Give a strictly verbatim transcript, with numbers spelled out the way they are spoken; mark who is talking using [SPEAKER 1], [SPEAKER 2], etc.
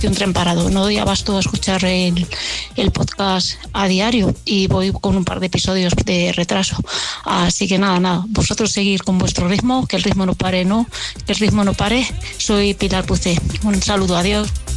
[SPEAKER 1] que un tren parado. No doy abasto a escuchar el, el podcast a diario y voy con un par de episodios de retraso. Así que nada, nada, vosotros seguir con vuestro ritmo, que el ritmo no pare, no, que el ritmo no pare. Soy Pilar Pucé. Un saludo, adiós.